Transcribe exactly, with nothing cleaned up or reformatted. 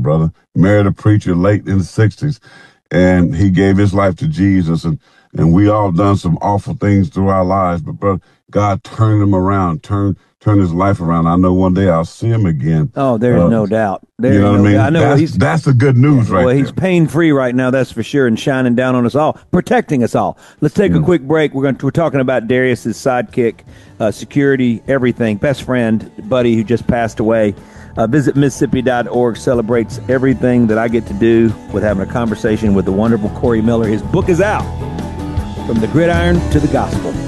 brother. Married a preacher late in the sixties, and he gave his life to Jesus. And, and we all done some awful things through our lives, but brother, God turned him around, turned turn his life around. I know one day I'll see him again. Oh, there's uh, no doubt. There's you know no what I mean? Doubt. I know that's, he's, that's the good news right Well, there. he's pain-free right now, that's for sure, and shining down on us all, protecting us all. Let's take mm. a quick break. We're going to, we're talking about Darius's sidekick, uh, security, everything, best friend, buddy who just passed away. Uh, visit Mississippi dot org celebrates everything that I get to do with having a conversation with the wonderful Corey Miller. His book is out, From the Gridiron to the Gospel.